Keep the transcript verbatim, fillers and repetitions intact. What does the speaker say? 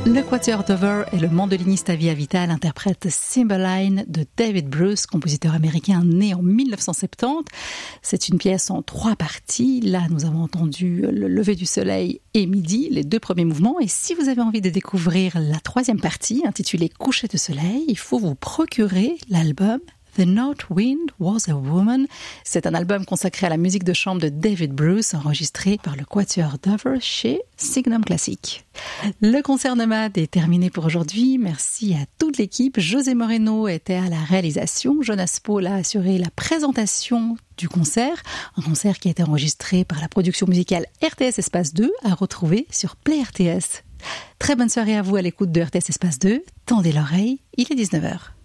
Le Quatuor Dover et le mandoliniste Avi Avital interprètent Cymbeline de David Bruce, compositeur américain né en mille neuf cent soixante-dix. C'est une pièce en trois parties. Là, nous avons entendu le lever du soleil et midi, les deux premiers mouvements. Et si vous avez envie de découvrir la troisième partie, intitulée Coucher de soleil, il faut vous procurer l'album The North Wind Was a Woman. C'est un album consacré à la musique de chambre de David Bruce, enregistré par le Quatuor Dover chez Signum Classic. Le concert Nomade est terminé pour aujourd'hui. Merci à toute l'équipe. José Moreno était à la réalisation. Jonas Paul a assuré la présentation du concert. Un concert qui a été enregistré par la production musicale R T S Espace deux, à retrouver sur Play R T S. Très bonne soirée à vous à l'écoute de R T S Espace deux. Tendez l'oreille, il est dix-neuf heures.